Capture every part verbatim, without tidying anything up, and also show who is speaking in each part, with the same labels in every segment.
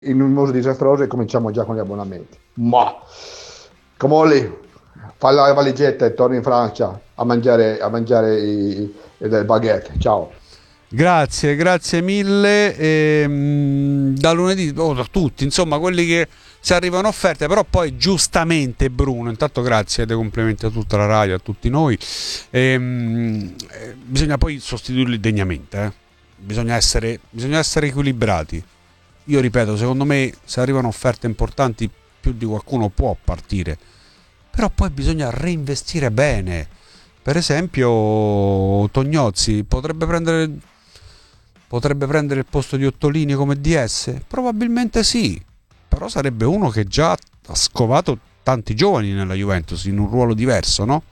Speaker 1: in un modo disastroso e cominciamo già con gli abbonamenti. Ma Comolli, fai la valigetta e torni in Francia a mangiare, a mangiare i, i, le baguette. Ciao.
Speaker 2: Grazie, grazie mille. E, mm, da lunedì, oh, da tutti, insomma, quelli che si arrivano offerte, però poi giustamente Bruno, intanto grazie, dei complimenti a tutta la radio, a tutti noi. E, mm, eh, bisogna poi sostituirli degnamente, eh. Bisogna essere, bisogna essere equilibrati. Io ripeto, secondo me se arrivano offerte importanti più di qualcuno può partire, però poi bisogna reinvestire bene. Per esempio Tognozzi potrebbe prendere potrebbe prendere il posto di Ottolini come D S? Probabilmente sì, però sarebbe uno che già ha scovato tanti giovani nella Juventus in un ruolo diverso, no?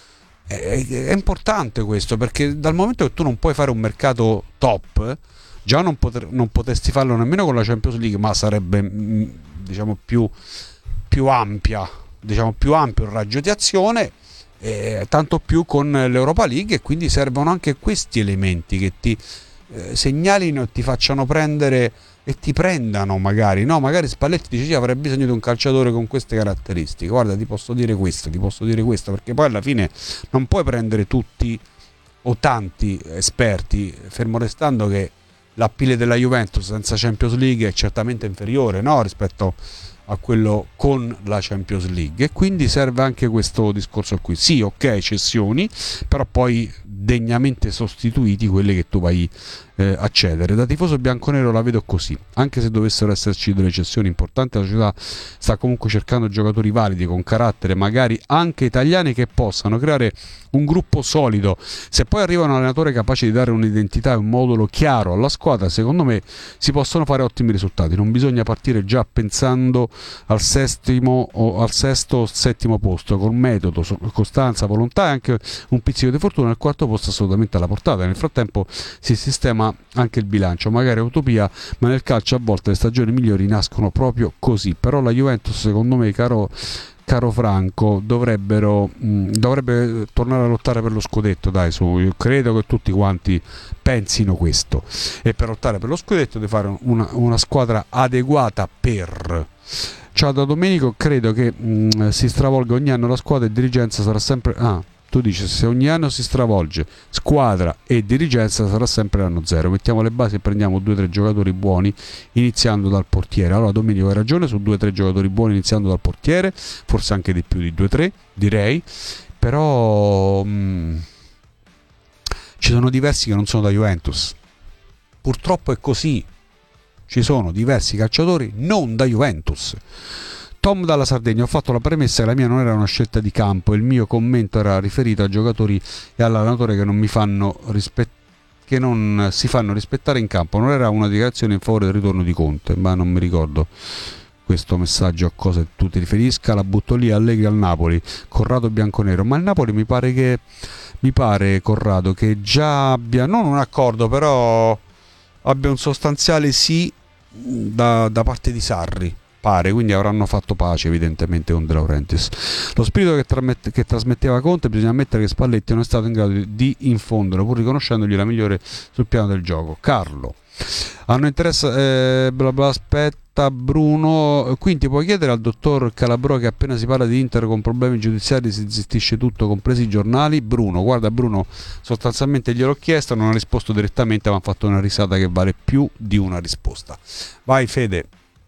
Speaker 2: È, è importante questo, perché dal momento che tu non puoi fare un mercato top, già non, poter, non potesti farlo nemmeno con la Champions League, ma sarebbe diciamo più, più ampia, diciamo più ampio il raggio di azione, eh, tanto più con l'Europa League, e quindi servono anche questi elementi che ti eh, segnalino e ti facciano prendere e ti prendano magari, no? Magari Spalletti dice sì, avrei bisogno di un calciatore con queste caratteristiche, guarda ti posso dire questo, ti posso dire questo, perché poi alla fine non puoi prendere tutti o tanti esperti, fermo restando che l'appeal della Juventus senza Champions League è certamente inferiore, no? Rispetto a quello con la Champions League, e quindi serve anche questo discorso qui. Sì, ok, cessioni, però poi degnamente sostituiti quelli che tu vai eh, a cedere. Da tifoso bianconero la vedo così, anche se dovessero esserci delle cessioni importanti, la società sta comunque cercando giocatori validi con carattere, magari anche italiani, che possano creare un gruppo solido. Se poi arriva un allenatore capace di dare un'identità e un modulo chiaro alla squadra, secondo me si possono fare ottimi risultati. Non bisogna partire già pensando al settimo o al sesto o settimo posto, con metodo, costanza, volontà e anche un pizzico di fortuna. Il quarto posto assolutamente alla portata. Nel frattempo si sistema anche il bilancio, magari è utopia, ma nel calcio a volte le stagioni migliori nascono proprio così. Però la Juventus, secondo me, caro caro Franco, dovrebbero mh, dovrebbe tornare a lottare per lo scudetto, dai, su. Io credo che tutti quanti pensino questo, e per lottare per lo scudetto deve fare una, una squadra adeguata per. Ciao da Domenico, credo che mh, si stravolga ogni anno la squadra e dirigenza sarà sempre ah tu dici, se ogni anno si stravolge squadra e dirigenza sarà sempre l'anno zero. Mettiamo le basi e prendiamo due o tre giocatori buoni iniziando dal portiere. Allora Domenico hai ragione, su due o tre giocatori buoni iniziando dal portiere, forse anche di più di due o tre direi, però mh, ci sono diversi che non sono da Juventus, purtroppo è così, ci sono diversi calciatori non da Juventus. Tom dalla Sardegna, ho fatto la premessa che la mia non era una scelta di campo, il mio commento era riferito a giocatori e all'allenatore che non mi fanno rispettare, che non si fanno rispettare in campo. Non era una dichiarazione in favore del ritorno di Conte, ma non mi ricordo questo messaggio a cosa tu ti riferisca. La butto lì, Allegri al Napoli, Corrado bianconero, ma il Napoli mi pare che mi pare Corrado che già abbia non un accordo, però abbia un sostanziale sì da, da parte di Sarri, pare, quindi avranno fatto pace evidentemente con De Laurentiis. Lo spirito che, tramette, che trasmetteva Conte, bisogna ammettere che Spalletti non è stato in grado di, di infondere, pur riconoscendogli la migliore sul piano del gioco. Carlo, hanno interesse eh, bla bla, aspetta Bruno, quindi puoi chiedere al dottor Calabro che appena si parla di Inter con problemi giudiziari si zittisce tutto, compresi i giornali. Bruno, guarda Bruno, sostanzialmente gliel'ho chiesto, non ha risposto direttamente, ma ha fatto una risata che vale più di una risposta. Vai Fede.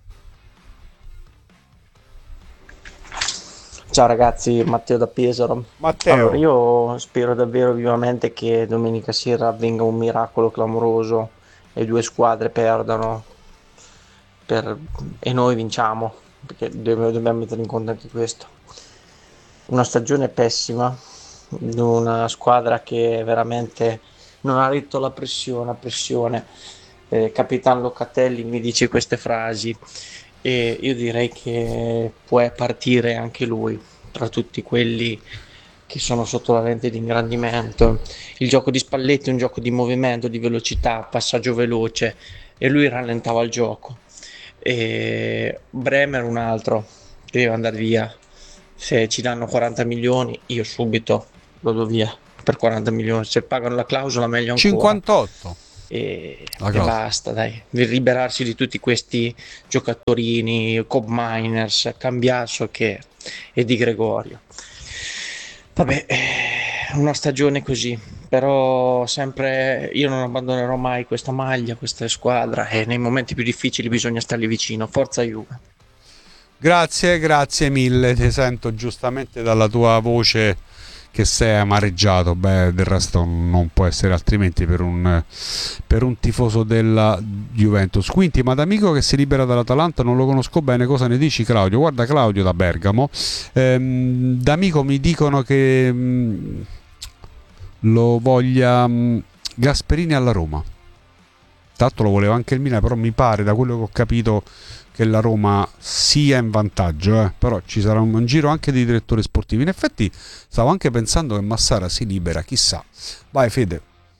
Speaker 3: Ciao ragazzi, Matteo da Pesaro.
Speaker 2: Matteo.
Speaker 3: Allora, io spero davvero vivamente che domenica sera avvenga un miracolo clamoroso e due squadre perdano per... e noi vinciamo, perché dobbiamo, dobbiamo mettere in conto anche questo. Una stagione pessima, di una squadra che veramente non ha retto la pressione, la pressione. Eh, Capitan Locatelli mi dice queste frasi e io direi che può partire anche lui tra tutti quelli che sono sotto la lente di ingrandimento. Il gioco di Spalletti è un gioco di movimento, di velocità, passaggio veloce, e lui rallentava il gioco. E Bremer un altro che deve andare via. Se ci danno quaranta milioni io subito lo do via per quaranta milioni, se pagano la clausola meglio ancora.
Speaker 2: cinquantotto.
Speaker 3: e,
Speaker 2: La
Speaker 3: e
Speaker 2: cosa.
Speaker 3: basta, dai, di liberarsi di tutti questi giocatorini, Cobb Miners, Cambiaso che, e Di Gregorio. Vabbè, eh, una stagione così, però sempre io non abbandonerò mai questa maglia, questa squadra e nei momenti più difficili bisogna stargli vicino. Forza Juve.
Speaker 2: Grazie, grazie mille. Ti sento giustamente dalla tua voce che sei amareggiato. Beh, del resto non può essere altrimenti per un, per un tifoso della Juventus. Quindi, ma d'amico che si libera dall'Atalanta non lo conosco bene. Cosa ne dici, Claudio? Guarda, Claudio da Bergamo. Ehm, d'amico mi dicono che mh, lo voglia mh, Gasperini alla Roma. Tanto lo voleva anche il Milan, però mi pare, da quello che ho capito, che la Roma sia in vantaggio, eh. Però ci sarà un, un giro anche di direttori sportivi. In effetti stavo anche pensando che Massara si libera, chissà. Vai Fede.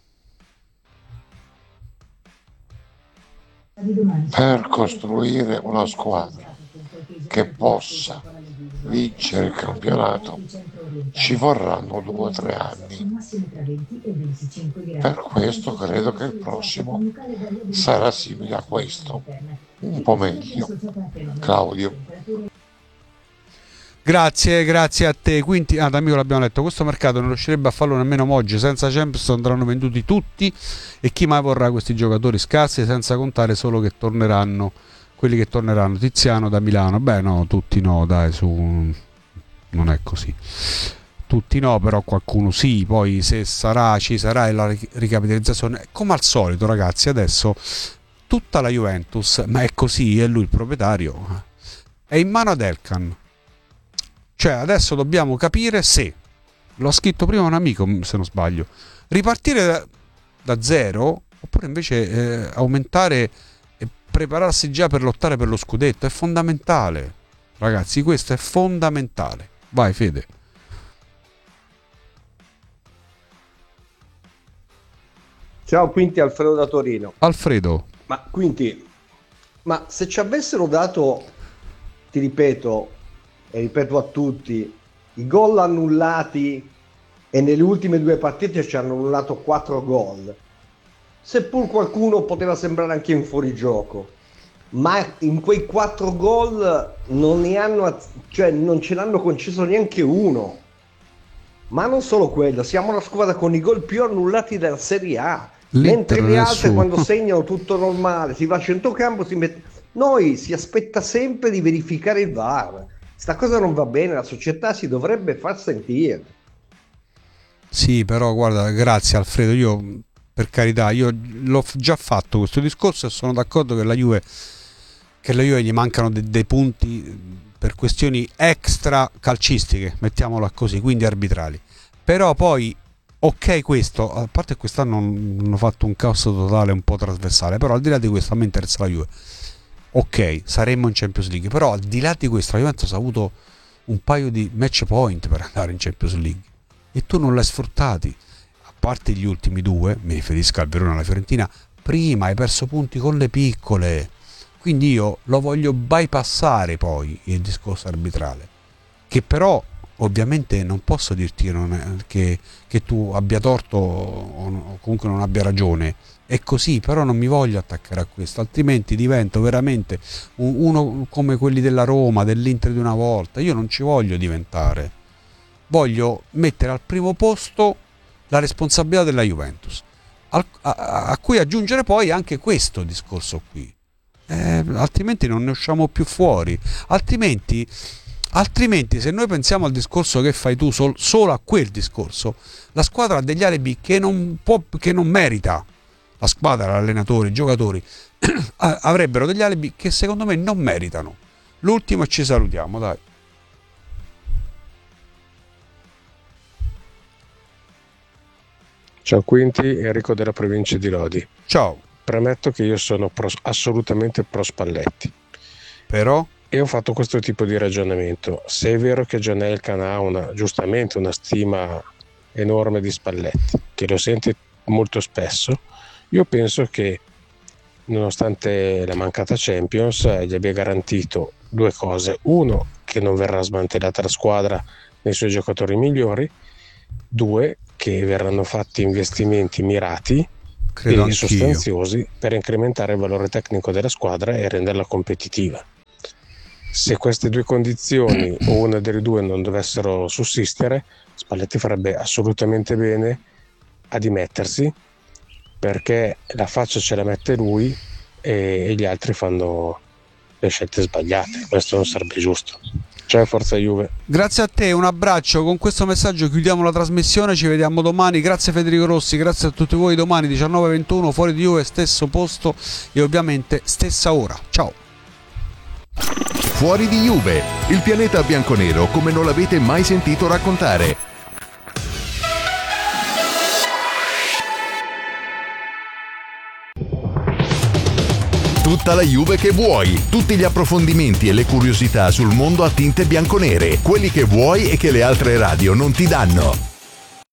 Speaker 4: Per costruire una squadra che possa vincere il campionato ci vorranno due o tre anni. Per questo credo che il prossimo sarà simile a questo, un po' meglio. Claudio.
Speaker 2: Grazie, grazie a te. Quindi, ah, amico, l'abbiamo letto. Questo mercato non riuscirebbe a farlo nemmeno oggi. Senza Champions andranno venduti tutti. E chi mai vorrà questi giocatori scarsi? Senza contare solo che torneranno quelli che torneranno. Tiziano da Milano. Beh, no, tutti no, dai, su. Non è così. Tutti no, però qualcuno sì. Poi se sarà, ci sarà la ricapitalizzazione. Come al solito, ragazzi, adesso tutta la Juventus, ma è così, è lui il proprietario, è in mano ad Elkan. Cioè adesso dobbiamo capire se, l'ho scritto prima un amico se non sbaglio, ripartire da, da zero oppure invece eh, aumentare e prepararsi già per lottare per lo scudetto. È fondamentale, ragazzi, questo è fondamentale. Vai Fede.
Speaker 5: Ciao Quinti, Alfredo da Torino.
Speaker 2: Alfredo.
Speaker 5: Ma Quinti, ma se ci avessero dato, ti ripeto, e ripeto a tutti, i gol annullati e nelle ultime due partite ci hanno annullato quattro gol, seppur qualcuno poteva sembrare anche in fuorigioco, ma in quei quattro gol non ne hanno, cioè non ce l'hanno concesso neanche uno. Ma non solo quello, siamo la squadra con i gol più annullati della Serie A,
Speaker 2: L'Inter
Speaker 5: mentre le altre
Speaker 2: nessuno.
Speaker 5: quando segnano tutto normale, si va a centrocampo, si mette... Noi si aspetta sempre di verificare il V A R. Sta cosa non va bene, la società si dovrebbe far sentire.
Speaker 2: Sì, però guarda, grazie Alfredo, io per carità, io l'ho già fatto questo discorso e sono d'accordo che la Juve che la Juve gli mancano de- dei punti per questioni extra calcistiche, mettiamola così, quindi arbitrali. Però poi ok questo, a parte che quest'anno hanno fatto un caos totale un po' trasversale, però al di là di questo a me interessa la Juve. Ok, saremmo in Champions League, però al di là di questo la Juventus ha avuto un paio di match point per andare in Champions League e tu non l'hai sfruttati, a parte gli ultimi due, mi riferisco al Verona e alla Fiorentina. Prima hai perso punti con le piccole, quindi io lo voglio bypassare poi il discorso arbitrale, che però ovviamente non posso dirti che, non è, che, che tu abbia torto o comunque non abbia ragione. È così, però non mi voglio attaccare a questo, altrimenti divento veramente uno come quelli della Roma, dell'Inter di una volta. Io non ci voglio diventare, voglio mettere al primo posto la responsabilità della Juventus, a, a, a cui aggiungere poi anche questo discorso qui, eh, altrimenti non ne usciamo più fuori. Altrimenti altrimenti se noi pensiamo al discorso che fai tu, sol, solo a quel discorso, la squadra ha degli alibi che non può, che non merita. La squadra, l'allenatore, i giocatori avrebbero degli alibi che secondo me non meritano. L'ultimo e ci salutiamo, dai.
Speaker 6: Ciao Quinti, Enrico della provincia di Lodi.
Speaker 2: Ciao.
Speaker 6: Premetto che io sono pro, assolutamente pro Spalletti.
Speaker 2: Però?
Speaker 6: E ho fatto questo tipo di ragionamento. Se è vero che John Elkann ha una, giustamente una stima enorme di Spalletti, che lo sente molto spesso, io penso che nonostante la mancata Champions gli abbia garantito due cose: uno, che non verrà smantellata la squadra nei suoi giocatori migliori; due, che verranno fatti investimenti mirati
Speaker 2: Credo
Speaker 6: e
Speaker 2: anch'io.
Speaker 6: sostanziosi per incrementare il valore tecnico della squadra e renderla competitiva. Se queste due condizioni o una delle due non dovessero sussistere, Spalletti farebbe assolutamente bene a dimettersi, perché la faccia ce la mette lui e, e gli altri fanno le scelte sbagliate. Questo non sarebbe giusto. Ciao, forza Juve.
Speaker 2: Grazie a te, un abbraccio. Con questo messaggio chiudiamo la trasmissione, ci vediamo domani. Grazie Federico Rossi, grazie a tutti voi. Domani diciannove e ventuno, fuori di Juve, stesso posto e ovviamente stessa ora. Ciao.
Speaker 7: Fuori di Juve, il pianeta bianconero come non l'avete mai sentito raccontare. Tutta la Juve che vuoi, tutti gli approfondimenti e le curiosità sul mondo a tinte bianconere, quelli che vuoi e che le altre radio non ti danno.